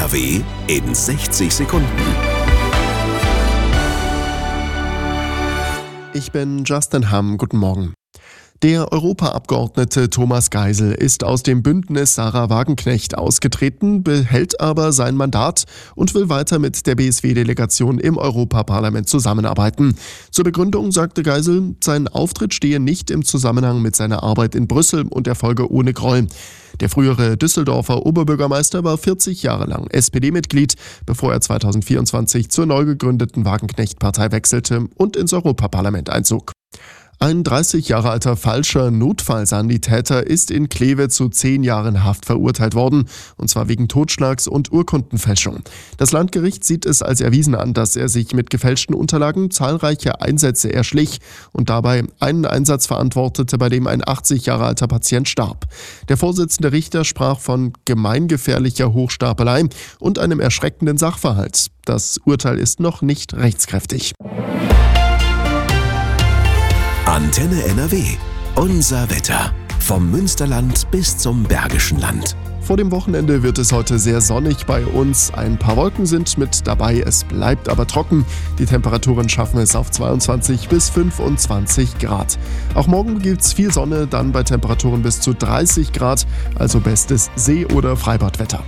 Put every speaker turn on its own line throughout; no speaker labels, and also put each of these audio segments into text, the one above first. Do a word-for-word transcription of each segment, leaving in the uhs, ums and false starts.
N R W in sechzig Sekunden.
Ich bin Justin Hamm, guten Morgen. Der Europaabgeordnete Thomas Geisel ist aus dem Bündnis Sarah Wagenknecht ausgetreten, behält aber sein Mandat und will weiter mit der B S W-Delegation im Europaparlament zusammenarbeiten. Zur Begründung sagte Geisel, sein Auftritt stehe nicht im Zusammenhang mit seiner Arbeit in Brüssel und erfolge ohne Groll. Der frühere Düsseldorfer Oberbürgermeister war vierzig Jahre lang S P D-Mitglied, bevor er zweitausendvierundzwanzig zur neu gegründeten Wagenknecht-Partei wechselte und ins Europaparlament einzog. Ein dreißig Jahre alter falscher Notfallsanitäter ist in Kleve zu zehn Jahren Haft verurteilt worden, und zwar wegen Totschlags und Urkundenfälschung. Das Landgericht sieht es als erwiesen an, dass er sich mit gefälschten Unterlagen zahlreiche Einsätze erschlich und dabei einen Einsatz verantwortete, bei dem ein achtzig Jahre alter Patient starb. Der Vorsitzende Richter sprach von gemeingefährlicher Hochstapelei und einem erschreckenden Sachverhalt. Das Urteil ist noch nicht rechtskräftig.
Antenne N R W. Unser Wetter. Vom Münsterland bis zum Bergischen Land.
Vor dem Wochenende wird es heute sehr sonnig bei uns. Ein paar Wolken sind mit dabei, es bleibt aber trocken. Die Temperaturen schaffen es auf zweiundzwanzig bis fünfundzwanzig Grad. Auch morgen gibt es viel Sonne, dann bei Temperaturen bis zu dreißig Grad, also bestes See- oder Freibadwetter.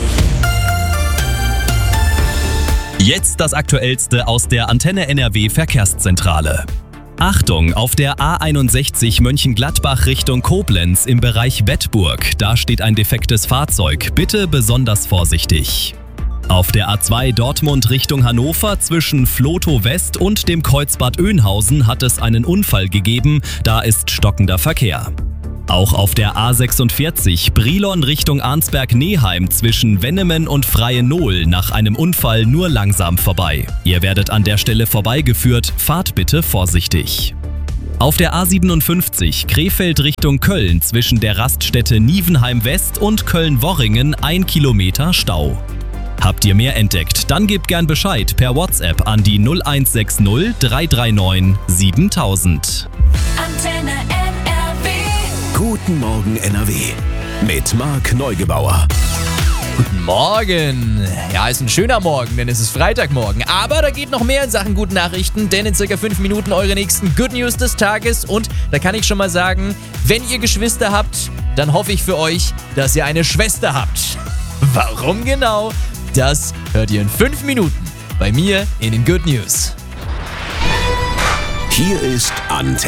Jetzt das Aktuellste aus der Antenne N R W Verkehrszentrale. Achtung, auf der A einundsechzig Mönchengladbach Richtung Koblenz im Bereich Wettburg. Da steht ein defektes Fahrzeug. Bitte besonders vorsichtig. Auf der A zwei Dortmund Richtung Hannover zwischen Flotow West und dem Kreuzbad Oeynhausen hat es einen Unfall gegeben. Da ist stockender Verkehr. Auch auf der A sechsundvierzig Brilon Richtung Arnsberg-Neheim zwischen Wennemen und Freienohl nach einem Unfall nur langsam vorbei. Ihr werdet an der Stelle vorbeigeführt, fahrt bitte vorsichtig. Auf der A siebenundfünfzig Krefeld Richtung Köln zwischen der Raststätte Nievenheim West und Köln-Worringen ein Kilometer Stau. Habt ihr mehr entdeckt? Dann gebt gern Bescheid per WhatsApp an die null eins sechs null drei drei neun siebentausend.
Antenne N R W.
Guten Morgen N R W. Mit Marc Neugebauer.
Guten Morgen. Ja, ist ein schöner Morgen, denn es ist Freitagmorgen. Aber da geht noch mehr in Sachen guten Nachrichten, denn in circa fünf Minuten eure nächsten Good News des Tages. Und da kann ich schon mal sagen, wenn ihr Geschwister habt, dann hoffe ich für euch, dass ihr eine Schwester habt. Warum genau? Das hört ihr in fünf Minuten bei mir in den Good News.
Hier ist Antenne.